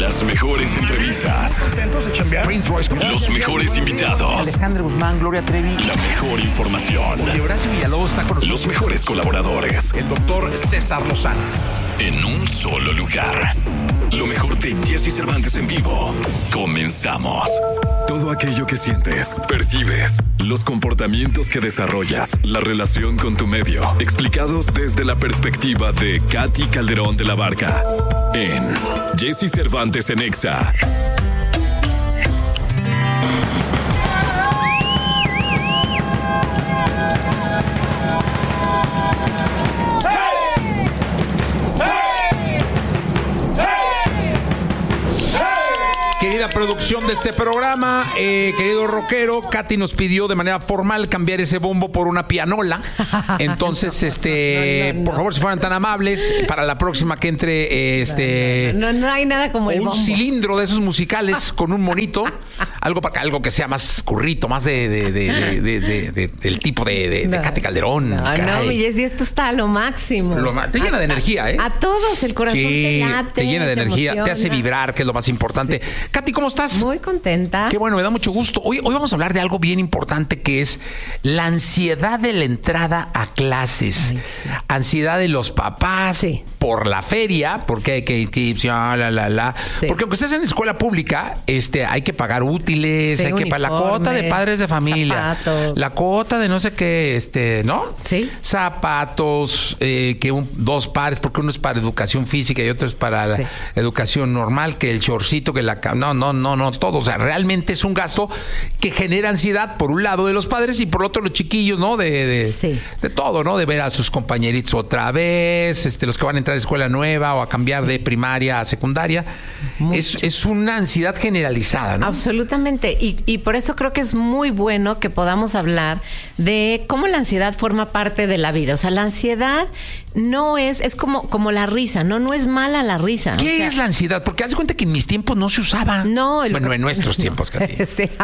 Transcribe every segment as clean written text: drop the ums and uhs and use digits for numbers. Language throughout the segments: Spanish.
Las mejores entrevistas. Los mejores invitados. Alejandro Guzmán, Gloria Trevi. La mejor información. Horacio Villalobos está con nosotros. Los mejores colaboradores. El doctor César Lozano. En un solo lugar. Lo mejor de Jesse Cervantes en vivo. Comenzamos. Todo aquello que sientes, percibes, los comportamientos que desarrollas, la relación con tu medio, explicados desde la perspectiva de Katy Calderón de la Barca. En Jesse Cervantes en Exa. Querida producción de este programa, querido rockero, Katy nos pidió de manera formal cambiar ese bombo por una pianola. Entonces, No. por favor, si fueran tan amables, para la próxima que entre, No hay nada como el bombo. un cilindro de esos musicales con un monito, algo que sea más currito, más del tipo de Katy Calderón. No, mi Jessy, esto está a lo máximo. Te llena de energía, ¿eh? A todos, el corazón te late. Te llena de energía, emociona. te hace vibrar, que es lo más importante. Sí. Katy, ¿cómo estás? Muy contenta. Qué bueno, me da mucho gusto. Hoy vamos a hablar de algo bien importante que es la ansiedad de la entrada a clases. Ay, sí. Ansiedad de los papás por la feria, porque hay que inscripción, Sí. Porque aunque estés en escuela pública, hay que pagar útiles, hay que pagar la cuota de padres de familia, zapatos. la cuota de no sé qué, ¿no? Sí. Zapatos, dos pares, porque uno es para educación física y otro es para la educación normal, que el shortcito, que no, todo. O sea, realmente es un gasto que genera ansiedad por un lado de los padres y por otro los chiquillos, ¿no? De todo, ¿no? De ver a sus compañeritos otra vez, los que van a entrar a escuela nueva o a cambiar de primaria a secundaria. Es una ansiedad generalizada, ¿no? Absolutamente. Y por eso creo que es muy bueno que podamos hablar de cómo la ansiedad forma parte de la vida. O sea, la ansiedad no es como la risa, no es mala la risa. ¿Qué es la ansiedad? Porque haz de cuenta que en mis tiempos no se usaba. No, bueno, en nuestros tiempos, Katy.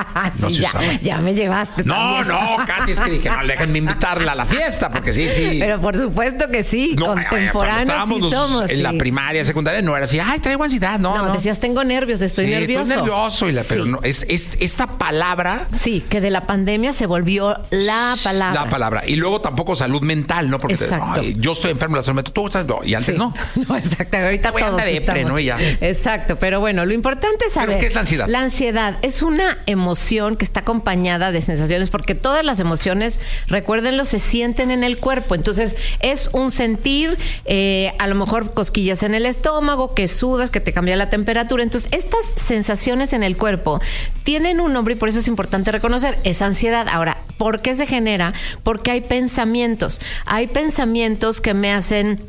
No se usaba. Ya me llevaste. No, Katy, es que dije, no, déjenme invitarla a la fiesta, porque sí. Pero por supuesto que sí, contemporáneos sí somos. En la primaria, secundaria, no era así, ay, traigo ansiedad, no. Decías, tengo nervios, estoy nervioso. Estoy nervioso, pero no, es esta palabra. Sí, que de la pandemia se volvió la palabra. La palabra. Y luego tampoco salud mental, ¿no? Porque yo estoy enfermo de la salud mental, tú estás, y antes no. No, exacto, ahorita todos depre, ¿no? Ya. Exacto, pero bueno, lo importante es saber. ¿Pero qué es la ansiedad? La ansiedad es una emoción que está acompañada de sensaciones, porque todas las emociones, recuérdenlo, se sienten en el cuerpo. Entonces, es un sentir, a lo mejor cosquillas en el estómago, que sudas, que te cambia la temperatura. Entonces, estas sensaciones en el cuerpo tienen un nombre y por eso es importante reconocer, es ansiedad. Ahora, ¿por qué se genera? Porque hay pensamientos. Hay pensamientos que me hacen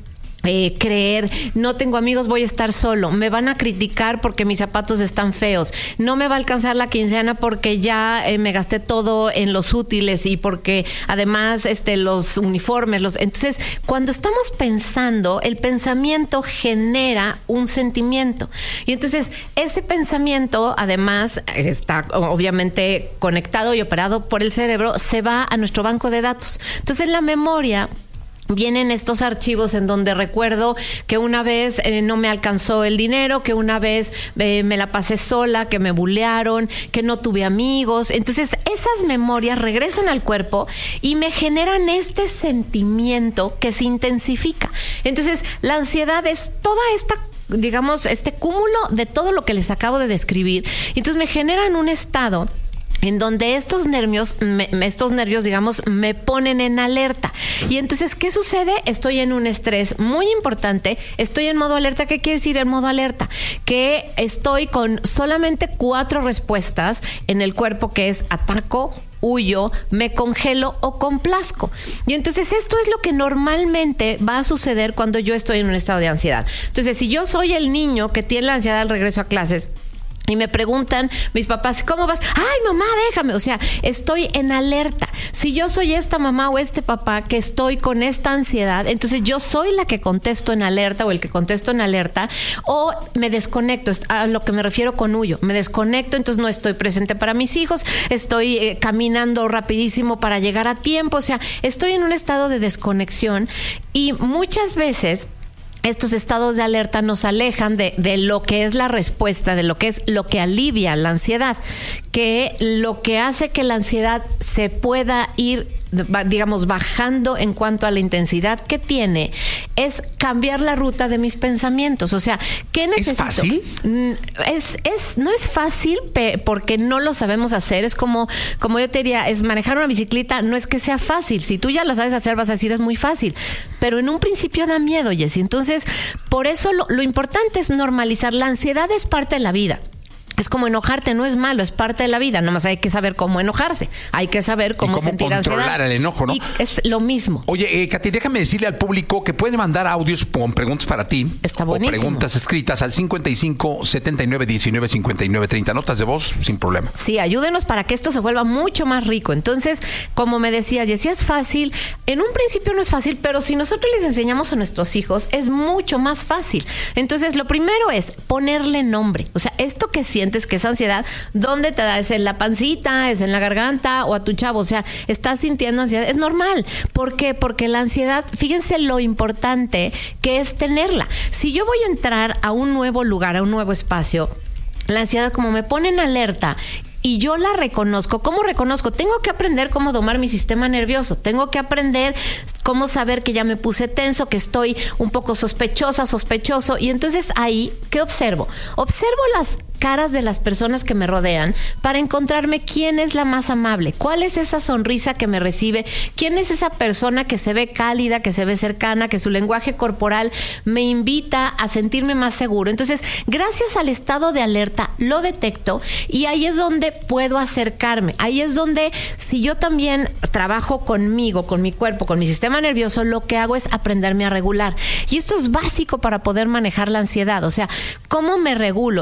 creer, no tengo amigos, voy a estar solo, me van a criticar porque mis zapatos están feos, no me va a alcanzar la quincena porque ya me gasté todo en los útiles y porque además los uniformes, entonces cuando estamos pensando, el pensamiento genera un sentimiento y entonces ese pensamiento además está obviamente conectado y operado por el cerebro, se va a nuestro banco de datos. Entonces en la memoria vienen estos archivos en donde recuerdo que una vez no me alcanzó el dinero, que una vez me la pasé sola, que me bulearon, que no tuve amigos. Entonces, esas memorias regresan al cuerpo y me generan este sentimiento que se intensifica. Entonces, la ansiedad es toda esta, digamos, este cúmulo de todo lo que les acabo de describir. Y entonces me generan un estado en donde estos nervios, digamos, me ponen en alerta. Y entonces, ¿qué sucede? Estoy en un estrés muy importante, estoy en modo alerta. ¿Qué quiere decir en modo alerta? Que estoy con solamente 4 respuestas en el cuerpo, que es ataco, huyo, me congelo o complazco. Y entonces esto es lo que normalmente va a suceder cuando yo estoy en un estado de ansiedad. Entonces, si yo soy el niño que tiene la ansiedad al regreso a clases, y me preguntan mis papás, ¿cómo vas? Ay, mamá, déjame. O sea, estoy en alerta. Si yo soy esta mamá o este papá que estoy con esta ansiedad, entonces yo soy la que contesto en alerta o el que contesto en alerta, o me desconecto, a lo que me refiero con huyo. Me desconecto, entonces no estoy presente para mis hijos, estoy caminando rapidísimo para llegar a tiempo. O sea, estoy en un estado de desconexión y muchas veces estos estados de alerta nos alejan de lo que es la respuesta, de lo que es lo que alivia la ansiedad, que lo que hace que la ansiedad se pueda ir, digamos, bajando en cuanto a la intensidad que tiene, es cambiar la ruta de mis pensamientos. O sea, ¿qué necesito? ¿Es fácil? No es fácil porque no lo sabemos hacer. Es como yo te diría, es manejar una bicicleta, no es que sea fácil. Si tú ya la sabes hacer, vas a decir es muy fácil. Pero en un principio da miedo, Jessy. Entonces, por eso lo importante es normalizar. La ansiedad es parte de la vida. Es como enojarte, no es malo, es parte de la vida. Nomás hay que saber cómo enojarse. Hay que saber cómo sentir ansiedad. Controlar el enojo, ¿no? Y es lo mismo. Oye, Katy, déjame decirle al público que pueden mandar audios con preguntas para ti. Está buenísimo. O preguntas escritas al 55 79 19 59 30. Notas de voz sin problema. Sí, ayúdenos para que esto se vuelva mucho más rico. Entonces, como me decías, Jessy, es fácil. En un principio no es fácil, pero si nosotros les enseñamos a nuestros hijos, es mucho más fácil. Entonces, lo primero es ponerle nombre. O sea, esto que sientes que es ansiedad, ¿dónde te da? ¿Es en la pancita? ¿Es en la garganta? ¿O a tu chavo? O sea, estás sintiendo ansiedad. Es normal. ¿Por qué? Porque la ansiedad, fíjense lo importante que es tenerla. Si yo voy a entrar a un nuevo lugar, a un nuevo espacio, la ansiedad como me pone en alerta y yo la reconozco. ¿Cómo reconozco? Tengo que aprender cómo domar mi sistema nervioso. Tengo que aprender cómo saber que ya me puse tenso, que estoy un poco sospechoso. Y entonces ahí, ¿qué observo? Observo las caras de las personas que me rodean para encontrarme quién es la más amable, cuál es esa sonrisa que me recibe, quién es esa persona que se ve cálida, que se ve cercana, que su lenguaje corporal me invita a sentirme más seguro. Entonces, gracias al estado de alerta, lo detecto y ahí es donde puedo acercarme. Ahí es donde, si yo también trabajo conmigo, con mi cuerpo, con mi sistema nervioso, lo que hago es aprenderme a regular. Y esto es básico para poder manejar la ansiedad. O sea, ¿cómo me regulo?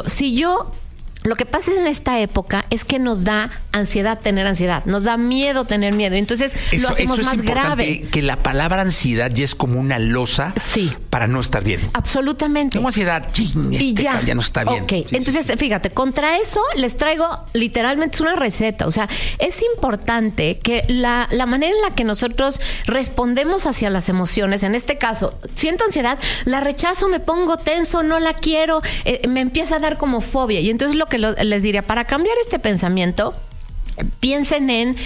Lo que pasa en esta época es que nos da ansiedad tener ansiedad, nos da miedo tener miedo, entonces lo hacemos más grave. Que la palabra ansiedad ya es como una losa para no estar bien. Absolutamente. Tengo ansiedad, y ya no está bien. Ok, entonces fíjate, contra eso les traigo literalmente una receta. O sea, es importante que la manera en la que nosotros respondemos hacia las emociones, en este caso, siento ansiedad, la rechazo, me pongo tenso, no la quiero, me empieza a dar como fobia. Y entonces lo que les diría, para cambiar este pensamiento, piensen en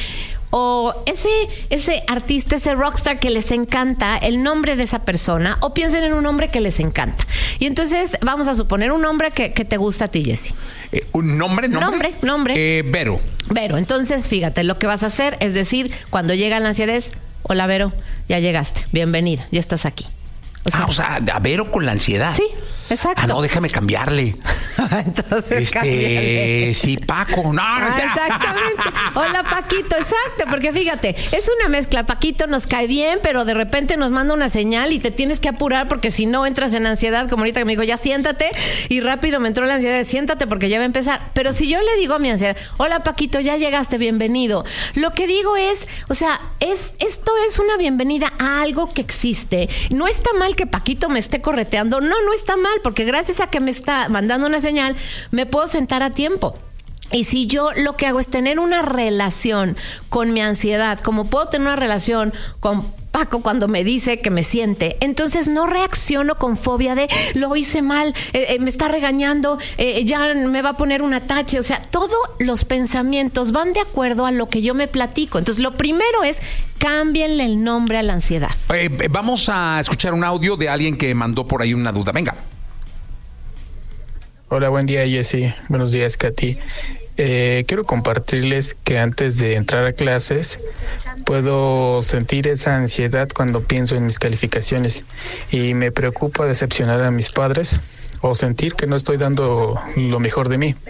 ese artista, ese rockstar que les encanta, el nombre de esa persona, o piensen en un hombre que les encanta. Y entonces vamos a suponer un nombre que te gusta a ti, Jessy. ¿Un nombre? Nombre. Vero. Vero. Entonces, fíjate, lo que vas a hacer es decir, cuando llega la ansiedad es, hola Vero, ya llegaste, bienvenida, ya estás aquí. O sea, a Vero con la ansiedad. Sí, exacto. No, déjame cambiarle. Entonces, cámbiale. Sí, Paco. No, exactamente. Hola, Paquito, exacto. Porque fíjate, es una mezcla. Paquito nos cae bien, pero de repente nos manda una señal y te tienes que apurar porque si no entras en ansiedad, como ahorita que me dijo, ya siéntate, y rápido me entró la ansiedad de siéntate porque ya va a empezar. Pero si yo le digo a mi ansiedad, hola, Paquito, ya llegaste, bienvenido. Lo que digo es, o sea, esto es una bienvenida a algo que existe. No está mal que Paquito me esté correteando. No está mal, porque gracias a que me está mandando una señal, me puedo sentar a tiempo. Y si yo lo que hago es tener una relación con mi ansiedad, como puedo tener una relación con Paco cuando me dice que me siente, entonces no reacciono con fobia de lo hice mal, me está regañando, ya me va a poner un atache. O sea, todos los pensamientos van de acuerdo a lo que yo me platico. Entonces, lo primero es cámbienle el nombre a la ansiedad. Vamos a escuchar un audio de alguien que mandó por ahí una duda. Venga. Hola, buen día, Jessy. Buenos días, Katy. Quiero compartirles que antes de entrar a clases puedo sentir esa ansiedad cuando pienso en mis calificaciones y me preocupa decepcionar a mis padres o sentir que no estoy dando lo mejor de mí.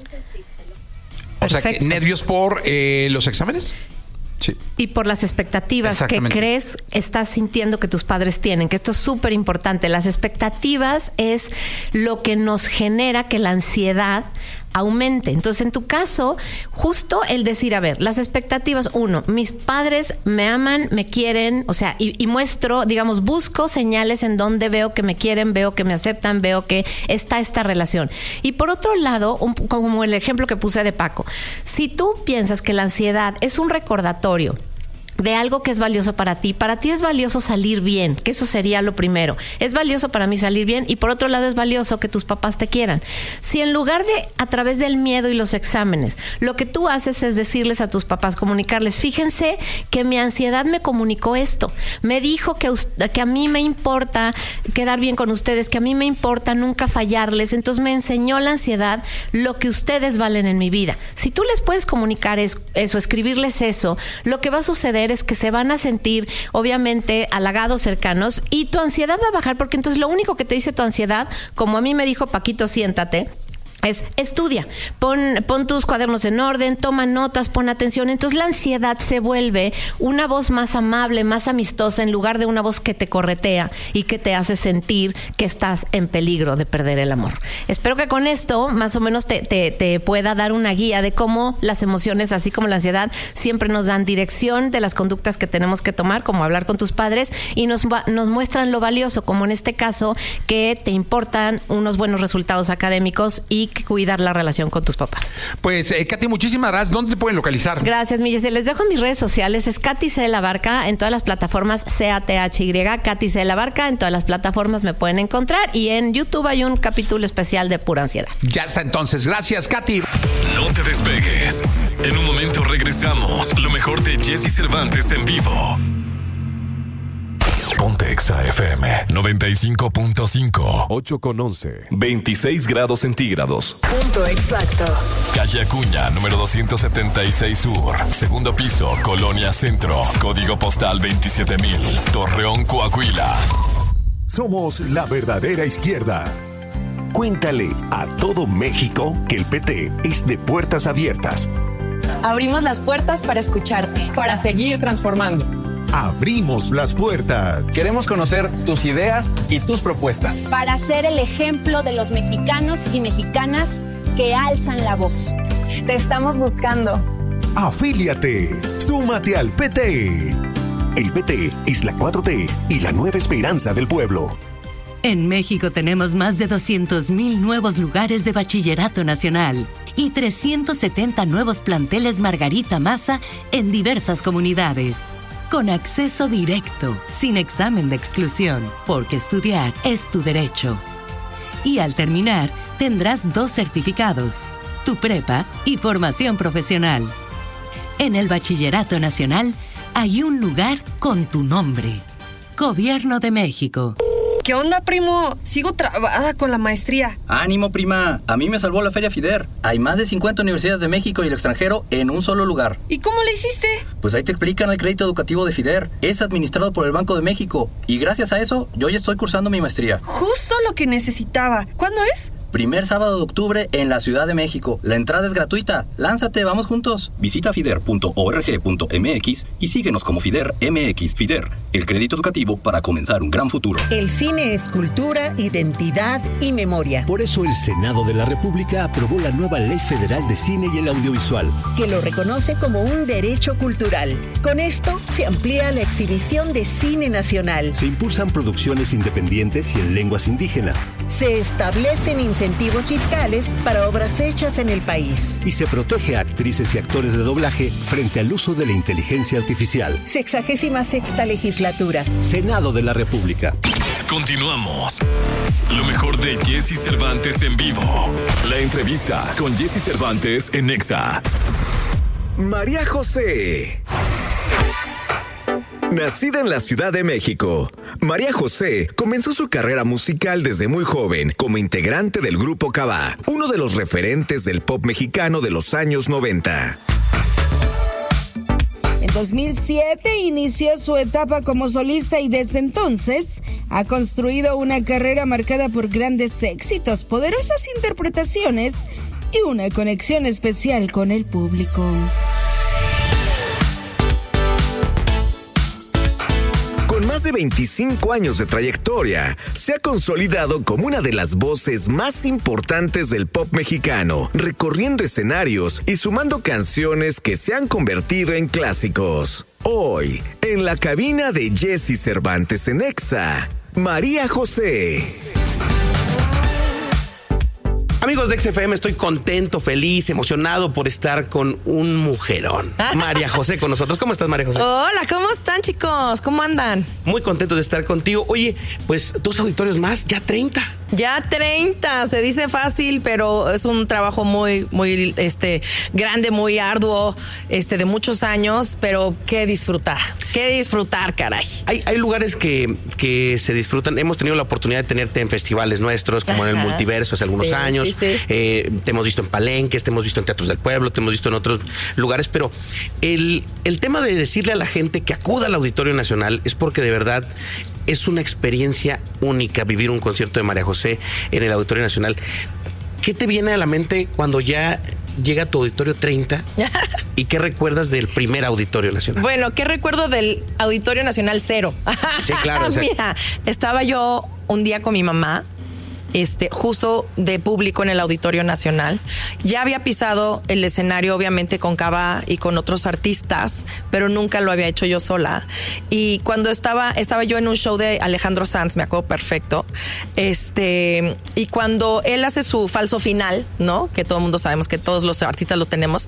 O sea, ¿nervios por los exámenes? Sí. Y por las expectativas que crees estás sintiendo que tus padres tienen, que esto es súper importante. Las expectativas es lo que nos genera que la ansiedad aumente. Entonces, en tu caso, justo el decir, a ver, las expectativas, mis padres me aman, me quieren, o sea, y muestro, digamos, busco señales en donde veo que me quieren, veo que me aceptan, veo que está esta relación. Y por otro lado, como el ejemplo que puse de Paco, si tú piensas que la ansiedad es un recordatorio de algo que es valioso para ti. Para ti es valioso salir bien, que eso sería lo primero. Es valioso para mí salir bien y por otro lado es valioso que tus papás te quieran. Si en lugar de a través del miedo y los exámenes, lo que tú haces es decirles a tus papás, comunicarles, fíjense que mi ansiedad me comunicó esto, me dijo que a mí me importa quedar bien con ustedes, que a mí me importa nunca fallarles, entonces me enseñó la ansiedad lo que ustedes valen en mi vida. Si tú les puedes comunicar eso, escribirles eso, lo que va a suceder es que se van a sentir obviamente halagados, cercanos, y tu ansiedad va a bajar, porque entonces lo único que te dice tu ansiedad, como a mí me dijo Paquito, siéntate, es estudia, pon tus cuadernos en orden, toma notas, pon atención. Entonces la ansiedad se vuelve una voz más amable, más amistosa, en lugar de una voz que te corretea y que te hace sentir que estás en peligro de perder el amor. Espero que con esto más o menos te pueda dar una guía de cómo las emociones, así como la ansiedad, siempre nos dan dirección de las conductas que tenemos que tomar, como hablar con tus padres, y nos muestran lo valioso, como en este caso, que te importan unos buenos resultados académicos y que cuidar la relación con tus papás. Pues, Katy, muchísimas gracias. ¿Dónde te pueden localizar? Gracias, mi Jessy. Les dejo mis redes sociales. Es Katy C. de la Barca en todas las plataformas, CATHY, Katy C. de la Barca. En todas las plataformas me pueden encontrar. Y en YouTube hay un capítulo especial de Pura Ansiedad. Ya está, entonces. Gracias, Katy. No te despegues. En un momento regresamos. Lo mejor de Jessy Cervantes en vivo. Ponte Exa FM 95.5, 8:11, 26 grados centígrados. Punto exacto. Calle Acuña, número 276 Sur, segundo piso, Colonia Centro, código postal 27,000, Torreón, Coahuila. Somos la verdadera izquierda. Cuéntale a todo México que el PT es de puertas abiertas. Abrimos las puertas para escucharte. Para seguir transformando. Abrimos las puertas. Queremos conocer tus ideas y tus propuestas. Para ser el ejemplo de los mexicanos y mexicanas que alzan la voz. Te estamos buscando. Afíliate. Súmate al PT. El PT es la 4T y la nueva esperanza del pueblo. En México tenemos más de 200,000 nuevos lugares de bachillerato nacional y 370 nuevos planteles Margarita Maza en diversas comunidades. Con acceso directo, sin examen de exclusión, porque estudiar es tu derecho. Y al terminar, tendrás 2 certificados, tu prepa y formación profesional. En el Bachillerato Nacional hay un lugar con tu nombre. Gobierno de México. ¿Qué onda, primo? Sigo trabada con la maestría. ¡Ánimo, prima! A mí me salvó la Feria FIDER. Hay más de 50 universidades de México y el extranjero en un solo lugar. ¿Y cómo le hiciste? Pues ahí te explican el crédito educativo de FIDER. Es administrado por el Banco de México. Y gracias a eso, yo ya estoy cursando mi maestría. Justo lo que necesitaba. ¿Cuándo es? Primer sábado de octubre en la Ciudad de México. La entrada es gratuita. Lánzate, vamos juntos. Visita fider.org.mx y síguenos como FIDER MX. FIDER, el crédito educativo para comenzar un gran futuro. El cine es cultura, identidad y memoria. Por eso el Senado de la República aprobó la nueva Ley Federal de Cine y el Audiovisual, que lo reconoce como un derecho cultural. Con esto se amplía la exhibición de cine nacional. Se impulsan producciones independientes y en lenguas indígenas. Se establecen incentivos fiscales para obras hechas en el país. Y se protege a actrices y actores de doblaje frente al uso de la inteligencia artificial. 66ª legislatura. Senado de la República. Continuamos. Lo mejor de Jessy Cervantes en vivo. La entrevista con Jessy Cervantes en Exa. María José. Nacida en la Ciudad de México, María José comenzó su carrera musical desde muy joven como integrante del grupo Cabá, uno de los referentes del pop mexicano de los años 90. En 2007 inició su etapa como solista y desde entonces ha construido una carrera marcada por grandes éxitos, poderosas interpretaciones y una conexión especial con el público. Con más de 25 años de trayectoria, se ha consolidado como una de las voces más importantes del pop mexicano, recorriendo escenarios y sumando canciones que se han convertido en clásicos. Hoy, en la cabina de Jessy Cervantes en Exa, María José. Amigos de XFM, estoy contento, feliz, emocionado por estar con un mujerón. María José con nosotros. ¿Cómo estás, María José? Hola, ¿cómo están, chicos? ¿Cómo andan? Muy contento de estar contigo. Oye, pues 2 auditorios más, ya 30. Ya 30, se dice fácil, pero es un trabajo muy grande, muy arduo, de muchos años, pero qué disfrutar, caray. Hay lugares que se disfrutan. Hemos tenido la oportunidad de tenerte en festivales nuestros, como en el Multiverso hace algunos años. Sí. Te hemos visto en palenques, te hemos visto en teatros del pueblo, te hemos visto en otros lugares, pero el tema de decirle a la gente que acuda al Auditorio Nacional es porque de verdad es una experiencia única vivir un concierto de María José en el Auditorio Nacional. ¿Qué te viene a la mente cuando ya llega tu Auditorio 30? ¿Y qué recuerdas del primer Auditorio Nacional? Bueno, ¿qué recuerdo del Auditorio Nacional? 0. Sí, claro. Mira, estaba yo un día con mi mamá, justo de público en el Auditorio Nacional. Ya había pisado el escenario, obviamente, con Cava y con otros artistas, pero nunca lo había hecho yo sola. Y cuando estaba yo en un show de Alejandro Sanz, me acuerdo perfecto, y cuando él hace su falso final, ¿no? Que todo el mundo sabemos que todos los artistas lo tenemos,